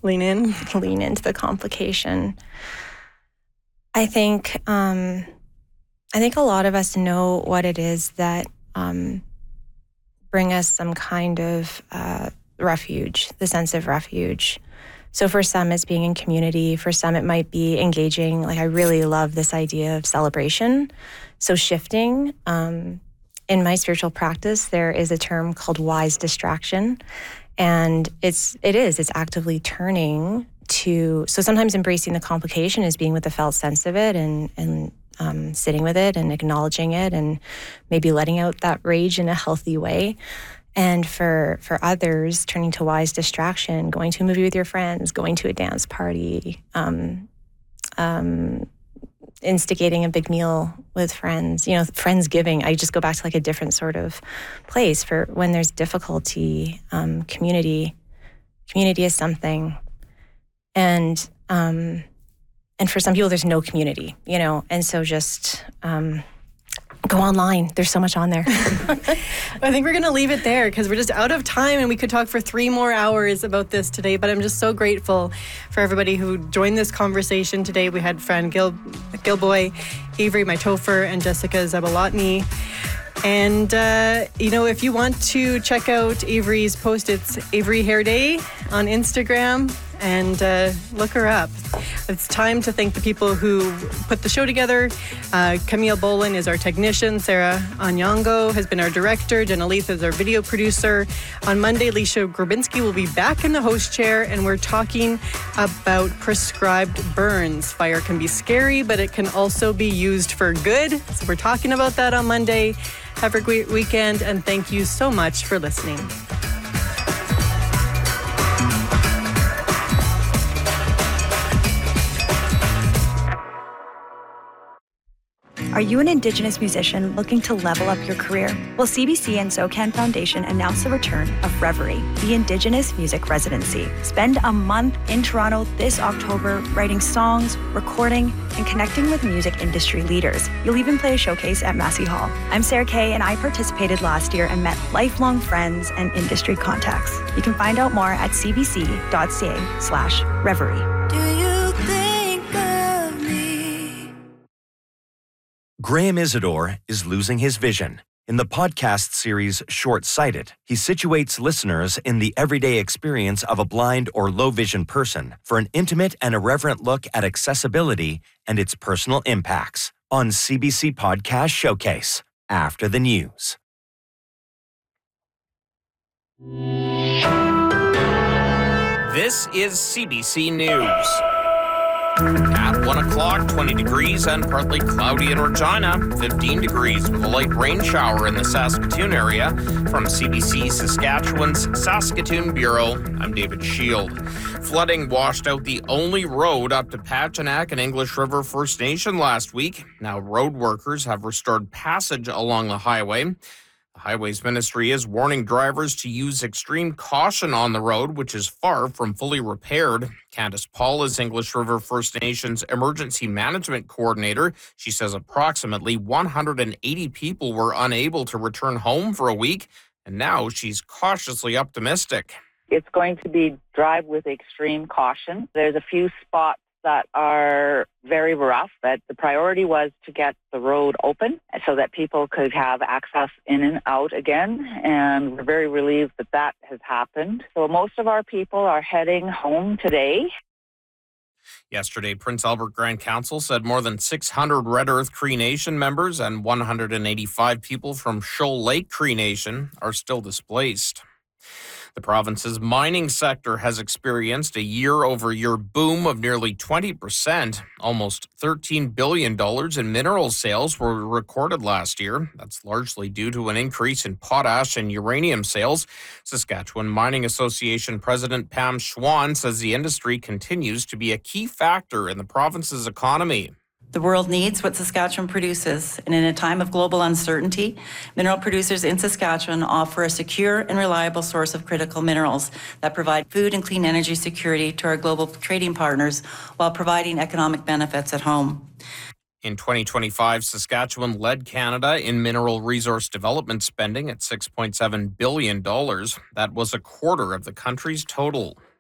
Lean in. Lean into the complication. I think a lot of us know what it is that bring us some kind of refuge, the sense of refuge. So for some, it's being in community. For some, it might be engaging. Like, I really love this idea of celebration. So shifting. In my spiritual practice, there is a term called wise distraction. And it's actively turning to, so sometimes embracing the complication is being with the felt sense of it and sitting with it and acknowledging it and maybe letting out that rage in a healthy way. And for others, turning to wise distraction, going to a movie with your friends, going to a dance party, instigating a big meal with friends, Friendsgiving. I just go back to like a different sort of place for when there's difficulty. Community is something. And for some people, there's no community, and so just go online. There's so much on there. I think we're going to leave it there because we're just out of time, and we could talk for 3 more hours about this today. But I'm just so grateful for everybody who joined this conversation today. We had Fran Gilboy, Avery Mytopher, and Jessica Zabalotny. And, if you want to check out Avery's post, it's Avery Hair Day on Instagram, and look her up. It's time to thank the people who put the show together. Camille Bolin is our technician. Sarah Onyango has been our director. Jenna Leith is our video producer. On Monday, Alicia Grabinski will be back in the host chair, and we're talking about prescribed burns. Fire can be scary, but it can also be used for good. So we're talking about that on Monday. Have a great weekend, and thank you so much for listening. Are you an Indigenous musician looking to level up your career? Well, CBC and SOCAN Foundation announced the return of Reverie, the Indigenous Music Residency. Spend a month in Toronto this October writing songs, recording, and connecting with music industry leaders. You'll even play a showcase at Massey Hall. I'm Sarah Kay, and I participated last year and met lifelong friends and industry contacts. You can find out more at cbc.ca/reverie. Do you think of me? Graham Isidore is losing his vision. In the podcast series Short-Sighted, he situates listeners in the everyday experience of a blind or low-vision person for an intimate and irreverent look at accessibility and its personal impacts on CBC Podcast Showcase after the news. This is CBC News. At 1 o'clock, 20 degrees and partly cloudy in Regina, 15 degrees with a light rain shower in the Saskatoon area. From CBC Saskatchewan's Saskatoon Bureau, I'm David Shield. Flooding washed out the only road up to Pachinak and English River First Nation last week. Now road workers have restored passage along the highway. The Highways Ministry is warning drivers to use extreme caution on the road, which is far from fully repaired. Candace Paul is English River First Nation's Emergency Management Coordinator. She says approximately 180 people were unable to return home for a week, and now she's cautiously optimistic. It's going to be drive with extreme caution. There's a few spots that are very rough, but the priority was to get the road open so that people could have access in and out again, and we're very relieved that that has happened. So most of our people are heading home today. Yesterday, Prince Albert Grand Council said more than 600 Red Earth Cree Nation members and 185 people from Shoal Lake Cree Nation are still displaced. The province's mining sector has experienced a year-over-year boom of nearly 20%. Almost $13 billion in mineral sales were recorded last year. That's largely due to an increase in potash and uranium sales. Saskatchewan Mining Association President Pam Schwann says the industry continues to be a key factor in the province's economy. The world needs what Saskatchewan produces, and in a time of global uncertainty, mineral producers in Saskatchewan offer a secure and reliable source of critical minerals that provide food and clean energy security to our global trading partners while providing economic benefits at home. In 2025, Saskatchewan led Canada in mineral resource development spending at $6.7 billion. That was a quarter of the country's total.